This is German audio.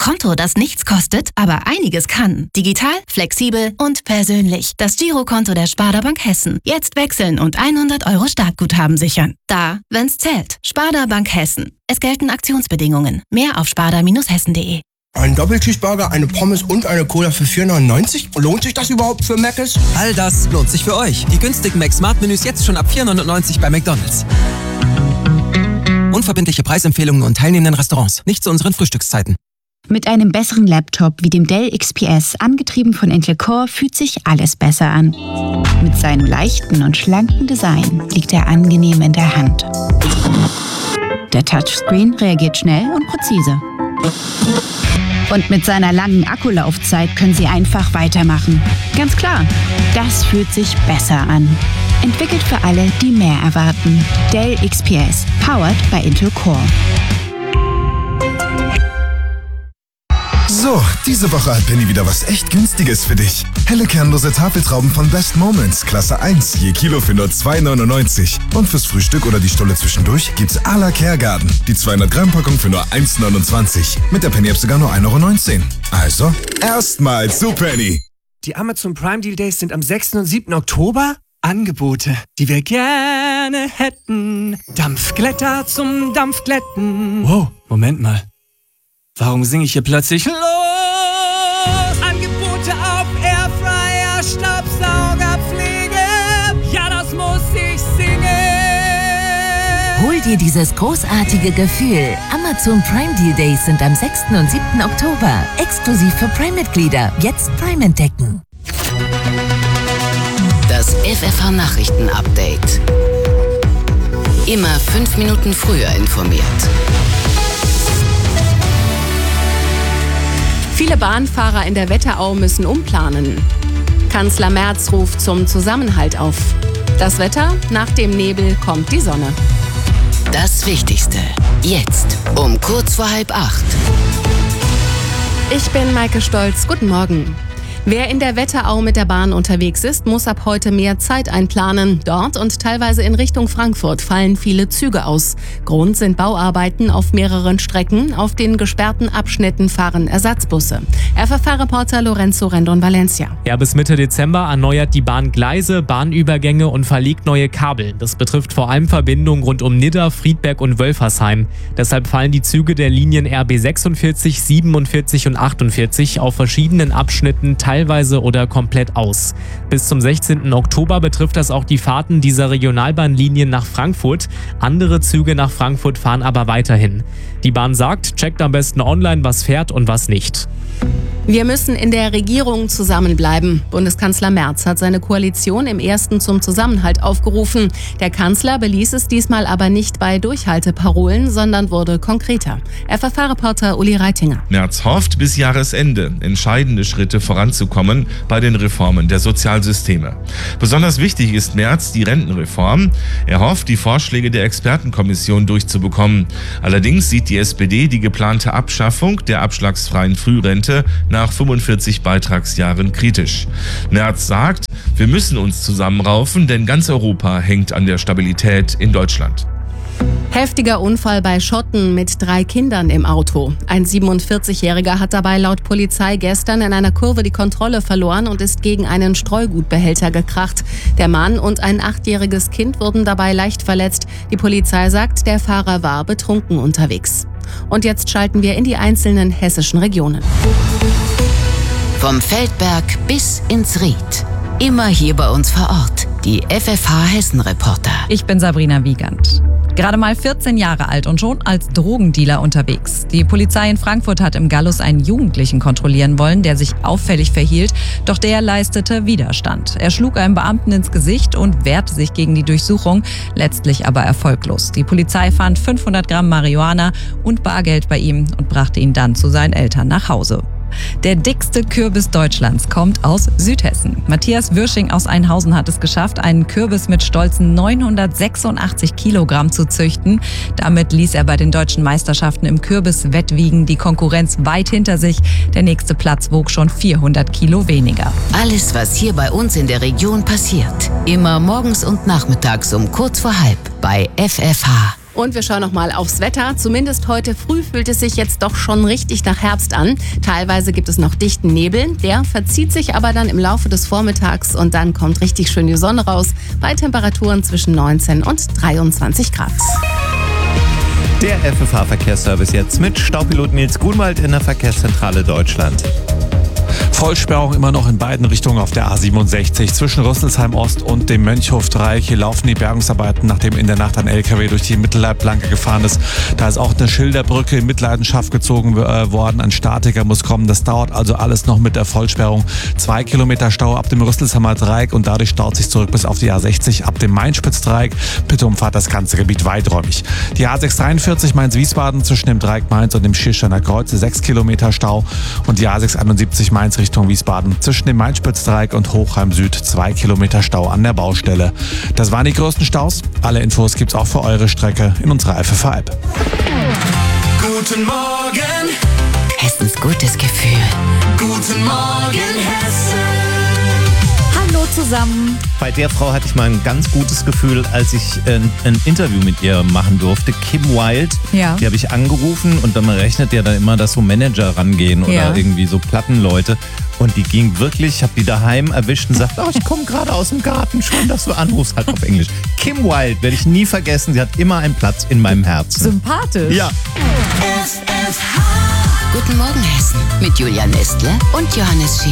Konto, das nichts kostet, aber einiges kann. Digital, flexibel und persönlich. Das Girokonto der Sparda Bank Hessen. Jetzt wechseln und 100 € Startguthaben sichern. Da, wenn's zählt. Sparda Bank Hessen. Es gelten Aktionsbedingungen. Mehr auf sparda-hessen.de. Ein Doppelcheeseburger, eine Pommes und eine Cola für 4,99? Lohnt sich das überhaupt für Mc's? All das lohnt sich für euch. Die günstigen Mac-Smart-Menüs jetzt schon ab 4,99 bei McDonald's. Unverbindliche Preisempfehlungen und teilnehmenden Restaurants. Nicht zu unseren Frühstückszeiten. Mit einem besseren Laptop wie dem Dell XPS, angetrieben von Intel Core, fühlt sich alles besser an. Mit seinem leichten und schlanken Design liegt er angenehm in der Hand. Der Touchscreen reagiert schnell und präzise. Und mit seiner langen Akkulaufzeit können Sie einfach weitermachen. Ganz klar, das fühlt sich besser an. Entwickelt für alle, die mehr erwarten. Dell XPS, powered by Intel Core. So, diese Woche hat Penny wieder was echt Günstiges für dich. Helle kernlose Tafeltrauben von Best Moments, Klasse 1, je Kilo für nur 2,99. Und fürs Frühstück oder die Stulle zwischendurch gibt's à la Kergarten. Die 200-Gramm-Packung für nur 1,29. Mit der Penny-App sogar nur 1,19 €. Also, erstmal zu Penny. Die Amazon Prime Deal Days sind am 6. und 7. Oktober. Angebote, die wir gerne hätten. Dampfglätter zum Dampfglätten. Wow, Moment mal. Warum singe ich hier plötzlich los? Angebote auf Airfryer, Staubsauger, Pflege. Ja, das muss ich singen. Hol dir dieses großartige Gefühl. Amazon Prime Deal Days sind am 6. und 7. Oktober. Exklusiv für Prime-Mitglieder. Jetzt Prime entdecken. Das FFH-Nachrichten-Update. Immer 5 Minuten früher informiert. Viele Bahnfahrer in der Wetterau müssen umplanen. Kanzler Merz ruft zum Zusammenhalt auf. Das Wetter, nach dem Nebel kommt die Sonne. Das Wichtigste, jetzt um kurz vor 7:30. Ich bin Maike Stolz, guten Morgen. Wer in der Wetterau mit der Bahn unterwegs ist, muss ab heute mehr Zeit einplanen. Dort und teilweise in Richtung Frankfurt fallen viele Züge aus. Grund sind Bauarbeiten auf mehreren Strecken. Auf den gesperrten Abschnitten fahren Ersatzbusse. FFH-Reporter Lorenzo Rendon Valencia. Ja, bis Mitte Dezember erneuert die Bahn Gleise, Bahnübergänge und verlegt neue Kabel. Das betrifft vor allem Verbindungen rund um Nidda, Friedberg und Wölfersheim. Deshalb fallen die Züge der Linien RB 46, 47 und 48 auf verschiedenen Abschnitten teilweise oder komplett aus. Bis zum 16. Oktober betrifft das auch die Fahrten dieser Regionalbahnlinien nach Frankfurt. Andere Züge nach Frankfurt fahren aber weiterhin. Die Bahn sagt, checkt am besten online, was fährt und was nicht. Wir müssen in der Regierung zusammenbleiben. Bundeskanzler Merz hat seine Koalition im Ersten zum Zusammenhalt aufgerufen. Der Kanzler beließ es diesmal aber nicht bei Durchhalteparolen, sondern wurde konkreter. FFH-Reporter Uli Reitinger. Merz hofft, bis Jahresende entscheidende Schritte voranzukommen bei den Reformen der Sozialsysteme. Besonders wichtig ist Merz die Rentenreform. Er hofft, die Vorschläge der Expertenkommission durchzubekommen. Allerdings sieht die SPD die geplante Abschaffung der abschlagsfreien Frührente nach 45 Beitragsjahren kritisch. Merz sagt, wir müssen uns zusammenraufen, denn ganz Europa hängt an der Stabilität in Deutschland. Heftiger Unfall bei Schotten mit 3 Kindern im Auto. Ein 47-Jähriger hat dabei laut Polizei gestern in einer Kurve die Kontrolle verloren und ist gegen einen Streugutbehälter gekracht. Der Mann und ein 8-jähriges Kind wurden dabei leicht verletzt. Die Polizei sagt, der Fahrer war betrunken unterwegs. Und jetzt schalten wir in die einzelnen hessischen Regionen. Vom Feldberg bis ins Ried. Immer hier bei uns vor Ort. Die FFH-Hessen-Reporter. Ich bin Sabrina Wiegand. Gerade mal 14 Jahre alt und schon als Drogendealer unterwegs. Die Polizei in Frankfurt hat im Gallus einen Jugendlichen kontrollieren wollen, der sich auffällig verhielt. Doch der leistete Widerstand. Er schlug einem Beamten ins Gesicht und wehrte sich gegen die Durchsuchung, letztlich aber erfolglos. Die Polizei fand 500 Gramm Marihuana und Bargeld bei ihm und brachte ihn dann zu seinen Eltern nach Hause. Der dickste Kürbis Deutschlands kommt aus Südhessen. Matthias Würsching aus Einhausen hat es geschafft, einen Kürbis mit stolzen 986 Kilogramm zu züchten. Damit ließ er bei den deutschen Meisterschaften im Kürbiswettwiegen die Konkurrenz weit hinter sich. Der nächste Platz wog schon 400 Kilo weniger. Alles, was hier bei uns in der Region passiert. Immer morgens und nachmittags um kurz vor 7:30 bei FFH. Und wir schauen nochmal aufs Wetter. Zumindest heute früh fühlt es sich jetzt doch schon richtig nach Herbst an. Teilweise gibt es noch dichten Nebel. Der verzieht sich aber dann im Laufe des Vormittags und dann kommt richtig schön die Sonne raus bei Temperaturen zwischen 19 und 23 Grad. Der FFH-Verkehrsservice jetzt mit Staupilot Nils Grunwald in der Verkehrszentrale Deutschland. Vollsperrung immer noch in beiden Richtungen auf der A67 zwischen Rüsselsheim Ost und dem Mönchhof-Dreieck. Hier laufen die Bergungsarbeiten, nachdem in der Nacht ein LKW durch die Mittelleitplanke gefahren ist. Da ist auch eine Schilderbrücke in Mitleidenschaft gezogen worden. Ein Statiker muss kommen. Das dauert also alles noch mit der Vollsperrung. 2 Kilometer Stau ab dem Rüsselsheimer Dreieck und dadurch staut sich zurück bis auf die A60 ab dem Mainspitz-Dreieck. Bitte umfahrt das ganze Gebiet weiträumig. Die A643 Mainz-Wiesbaden zwischen dem Dreieck Mainz und dem Schirsteiner Kreuz 6 Kilometer Stau und die A671 Mainz Richtung Wiesbaden zwischen dem Mainspitz-Dreieck und Hochheim Süd 2 Kilometer Stau an der Baustelle. Das waren die größten Staus. Alle Infos gibt's auch für eure Strecke in unserer FFH-App. Guten Morgen, Hessens gutes Gefühl. guten Morgen, Hessen. Hallo zusammen. Bei der Frau hatte ich mal ein ganz gutes Gefühl, als ich ein Interview mit ihr machen durfte. Kim Wilde, Ja. Die habe ich angerufen und dann rechnet ja dann immer, dass so Manager rangehen oder Ja. irgendwie so Plattenleute. Und die ging wirklich, ich habe die daheim erwischt und sagt, ich komme gerade aus dem Garten, schön, dass du anrufst, halt auf Englisch. Kim Wilde werde ich nie vergessen, sie hat immer einen Platz in meinem Herzen. Sympathisch. Ja. Guten Morgen, Hessen. Mit Julia Nestle und Johannes Schie.